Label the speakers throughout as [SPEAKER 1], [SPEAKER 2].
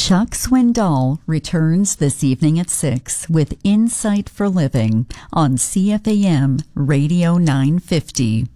[SPEAKER 1] Chuck Swindoll returns this evening at 6 with Insight for Living on CFAM Radio 950.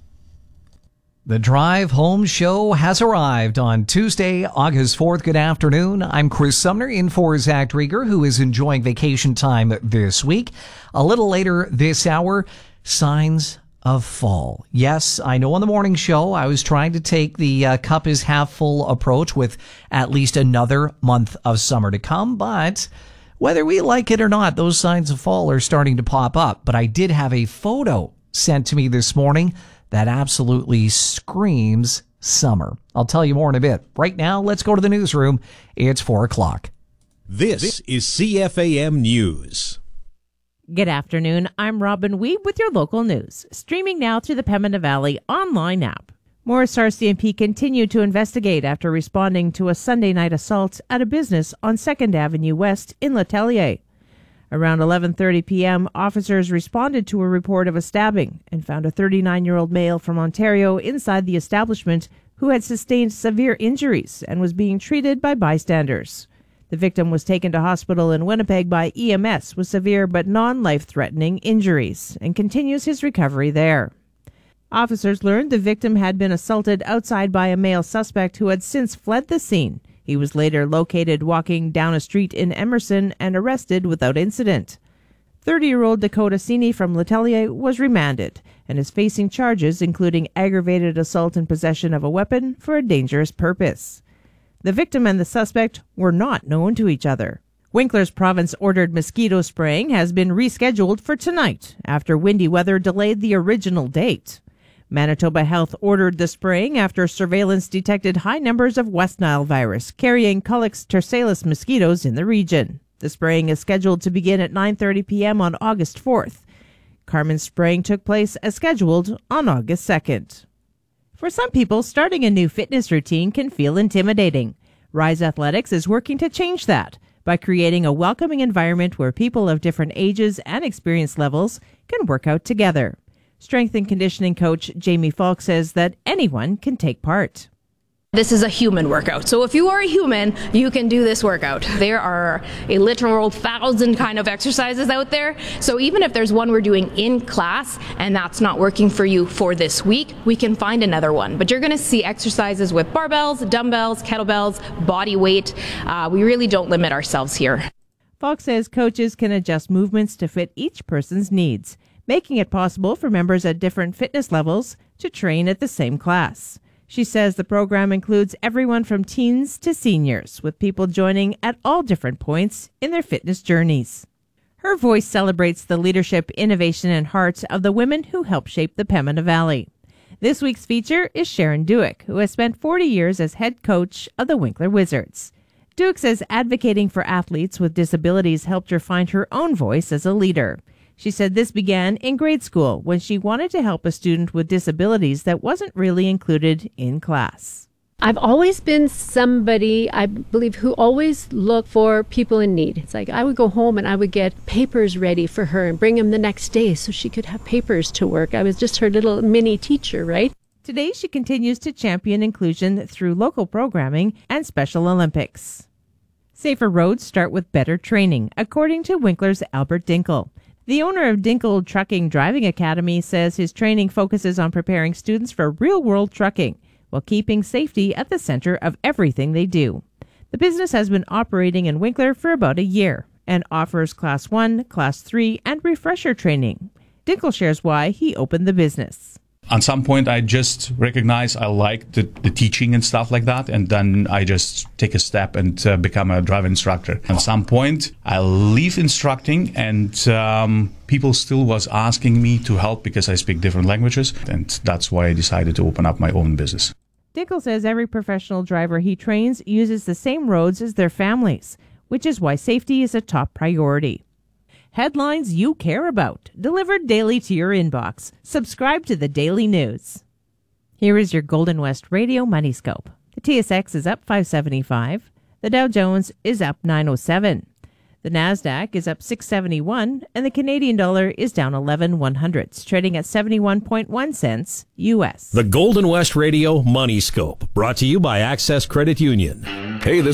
[SPEAKER 2] The Drive Home Show has arrived on Tuesday, August 4th. Good afternoon. I'm Chris Sumner in for Zach Drieger, who is enjoying vacation time this week. A little later this hour, signs of fall. Yes, I know on the morning show I was trying to take the cup is half full approach with at least another month of summer to come, but whether we like it or not, those signs of fall are starting to pop up. But I did have a photo sent to me this morning that absolutely screams summer. I'll tell you more in a bit. Right now, let's go to the newsroom. It's 4 o'clock.
[SPEAKER 3] This is CFAM News.
[SPEAKER 4] Good afternoon. I'm Robin Weeb with your local news. Streaming now through the Pembina Valley online app. Morris RCMP continued to investigate after responding to a Sunday night assault at a business on 2nd Avenue West in Letellier. Around 11:30 p.m., officers responded to a report of a stabbing and found a 39-year-old male from Ontario inside the establishment who had sustained severe injuries and was being treated by bystanders. The victim was taken to hospital in Winnipeg by EMS with severe but non-life-threatening injuries and continues his recovery there. Officers learned the victim had been assaulted outside by a male suspect who had since fled the scene. He was later located walking down a street in Emerson and arrested without incident. 30-year-old Dakota Sini from Letellier was remanded and is facing charges including aggravated assault and possession of a weapon for a dangerous purpose. The victim and the suspect were not known to each other. Winkler's province-ordered mosquito spraying has been rescheduled for tonight after windy weather delayed the original date. Manitoba Health ordered the spraying after surveillance detected high numbers of West Nile virus carrying Culex tersalis mosquitoes in the region. The spraying is scheduled to begin at 9:30 p.m. on August 4th. Carmen's spraying took place as scheduled on August 2nd. For some people, starting a new fitness routine can feel intimidating. Rise Athletics is working to change that by creating a welcoming environment where people of different ages and experience levels can work out together. Strength and conditioning coach Jamie Falk says that anyone can take part.
[SPEAKER 5] This is a human workout. So if you are a human, you can do this workout. There are a literal 1,000 kind of exercises out there. So even if there's one we're doing in class and that's not working for you for this week, we can find another one. But you're going to see exercises with barbells, dumbbells, kettlebells, body weight. We really don't limit ourselves here.
[SPEAKER 4] Falk says coaches can adjust movements to fit each person's needs, making it possible for members at different fitness levels to train at the same class. She says the program includes everyone from teens to seniors, with people joining at all different points in their fitness journeys. Her voice celebrates the leadership, innovation, and heart of the women who help shape the Pembina Valley. This week's feature is Sharon Duick, who has spent 40 years as head coach of the Winkler Wizards. Duick says advocating for athletes with disabilities helped her find her own voice as a leader. She said this began in grade school when she wanted to help a student with disabilities that wasn't really included in class.
[SPEAKER 6] I've always been somebody, I believe, who always looked for people in need. It's like I would go home and I would get papers ready for her and bring them the next day so she could have papers to work. I was just her little mini teacher, right?
[SPEAKER 4] Today, she continues to champion inclusion through local programming and Special Olympics. Safer roads start with better training, according to Winkler's Albert Dinkel. The owner of Dinkel Trucking Driving Academy says his training focuses on preparing students for real-world trucking while keeping safety at the center of everything they do. The business has been operating in Winkler for about a year and offers Class 1, Class 3, and refresher training. Dinkel shares why he opened the business.
[SPEAKER 7] At some point, I just recognized I liked the teaching and stuff like that, and then I just take a step and become a driving instructor. At some point, I leave instructing, and people still was asking me to help because I speak different languages, and that's why I decided to open up my own business.
[SPEAKER 4] Dinkel says every professional driver he trains uses the same roads as their families, which is why safety is a top priority. Headlines you care about, delivered daily to your inbox. Subscribe to the Daily News. Here is your Golden West Radio Money Scope. The TSX is up 575. The Dow Jones is up 907. The Nasdaq is up 671, and the Canadian dollar is down 11/100, trading at 71.1 cents U.S.
[SPEAKER 8] The Golden West Radio Money Scope, brought to you by Access Credit Union. Hey, this